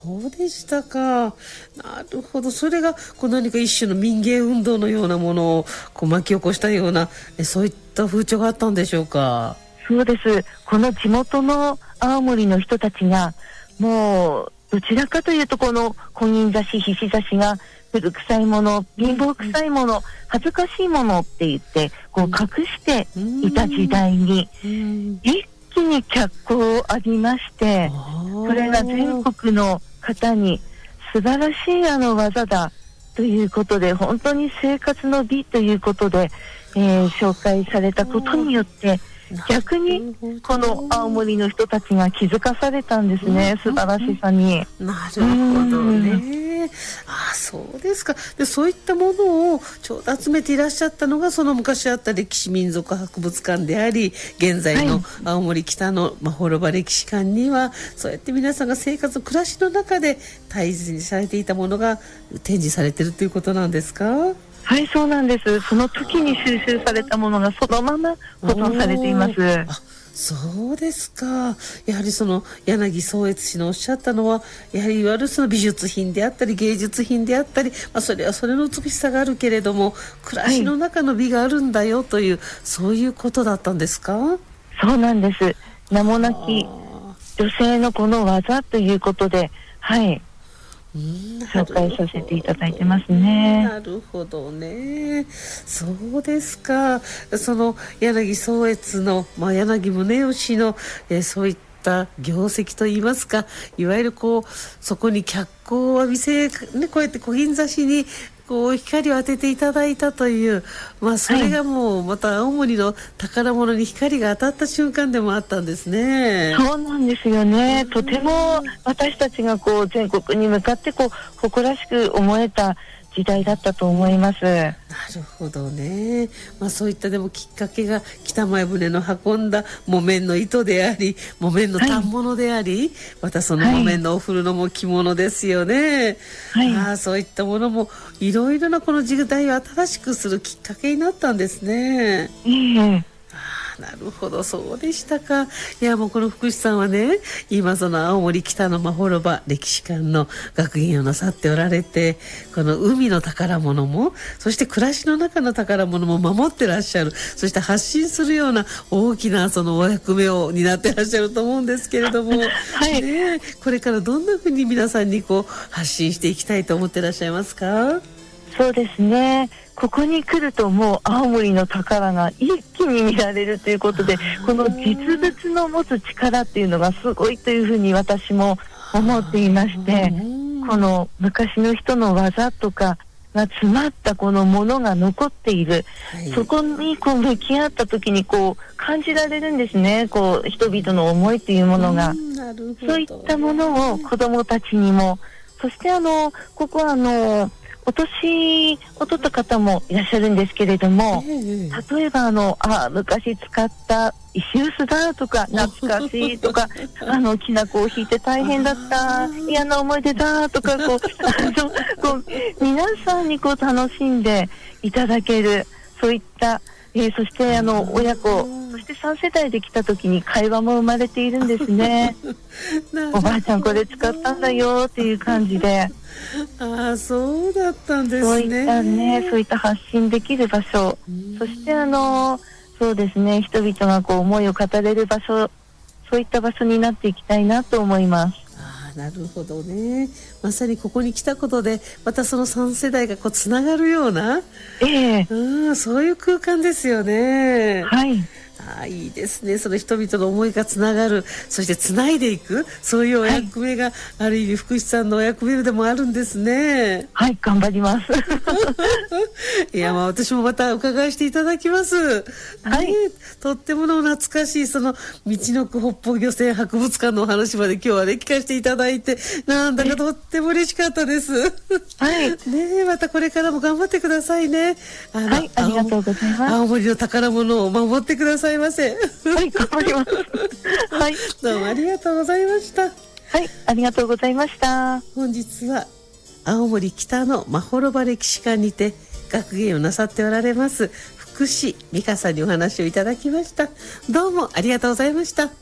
そうでしたか。なるほど。それが何か一種の民芸運動のようなものを巻き起こしたようなそういった風潮があったんでしょうか。 そうです。この地元の青森の人たちがもうどちらかというとこの婚姻雑誌、ひし雑誌が古臭いもの、貧乏臭いもの、恥ずかしいものって言って隠していた時代に一気に脚光を浴びまして、それが全国の方に素晴らしい技だということで、本当に生活の美ということで、紹介されたことによって逆にこの青森の人たちが気づかされたんですね、素晴らしさに。 なるほどね。そうですか。でそういったものをちょうど集めていらっしゃったのがその昔あった歴史民俗博物館であり、現在の青森北の滅場歴史館にはそうやって皆さんが生活暮らしの中で大切にされていたものが展示されているということなんですか。 はい、そうなんです。その時に収集されたものがそのまま保存されています。 そうですか。やはり柳宗悦氏のおっしゃったのは、やはりいわゆるその美術品であったり芸術品であったり、それはそれの美しさがあるけれども暮らしの中の美があるんだよという、そういうことだったんですか。 そうなんです。名もなき女性のこの技ということで、紹介させていただいてますね。 なるほどね。そうですか。その柳宗悦の、柳宗悦の、そういった業績といいますか、いわゆるそこに脚光を浴びせ、こうやって小銀刺しに光を当てていただいたという、それがもうまた青森の宝物に光が当たった瞬間でもあったんですね。 そうなんですよね。とても私たちが全国に向かって誇らしく思えた時代だったと思います。なるほどね。そういったでもきっかけが北前船の運んだ木綿の糸であり、木綿の反物であり、またその木綿のお古のも着物ですよね。そういったものもいろいろなこの時代を新しくするきっかけになったんですね。なるほど、そうでしたか。いや、もうこの福士さんはね、今その青森北の滅場歴史館の学芸をなさっておられて、この海の宝物も、そして暮らしの中の宝物も守ってらっしゃる、そして発信するような大きなそのお役目を担ってらっしゃると思うんですけれども、これからどんなふうに皆さんに発信していきたいと思ってらっしゃいますか。 そうですね。ここに来るともう青森の宝が一気に見られるということで、この実物の持つ力っていうのがすごいというふうに私も思っていまして、この昔の人の技とかが詰まったこのものが残っている、そこに向き合った時に感じられるんですね。人々の思いというものが、そういったものを子どもたちにも、そしてここはお年を取った方もいらっしゃるんですけれども、例えば昔使った石臼だとか懐かしいとかきな粉をひいて大変だった嫌な思い出だとか皆さんに楽しんでいただける、そういったそして親子、そして3世代で来た時に会話も生まれているんですね。おばあちゃんこれ使ったんだよっていう感じで。 そうだったんですね。 そういった発信できる場所、そしてそうですね、人々が思いを語れる場所、そういった場所になっていきたいなと思います。 なるほどね。まさにここに来たことでまたその3世代がつながるような、そういう空間ですよね。いいですね。その人々の思いがつながる、そしてつないでいく、そういうお役目が、ある意味福士さんのお役目でもあるんですね。 頑張りますいや、私もまた伺いしていただきます。とっても懐かしいそのみちのく北方漁船博物館のお話まで今日はね聞かせていただいて、なんだかとっても嬉しかったです。またこれからも頑張ってくださいね。 ありがとうございます。 青森の宝物を守ってくださいませ。 頑張ります。 どうもありがとうございました。 ありがとうございました。 本日は青森北の滅場歴史館にて学芸をなさっておられます福士美香さんにお話をいただきました。どうもありがとうございました。